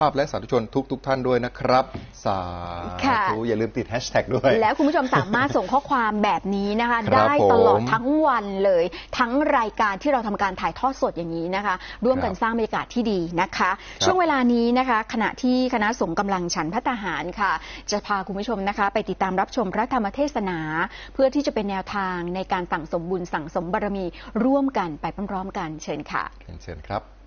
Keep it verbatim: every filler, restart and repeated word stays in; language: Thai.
ภาพและสาธุชนทุกทุกท่านด้วยนะครับสาธุอย่าลืมติดแฮชแท็กด้วยแล้วคุณผู้ชมสามารถส่งข้อความแบบนี้นะคะได้ตลอดทั้งวันเลยทั้งรายการที่เราทำการถ่ายทอดสดอย่างนี้นะคะร่วมกันสร้างบรรยากาศที่ดีนะคะช่วงเวลานี้นะคะขณะที่คณะสงฆ์กำลังฉันภัตตาหารค่ะจะพาคุณผู้ชมนะคะไปติดตามรับชมพระธรรมเทศนาเพื่อที่จะเป็นแนวทางในการสั่งสมบุญสั่งสมบารมีร่วมกันไปพร้อมๆกันเชิญค่ะเชิญครับ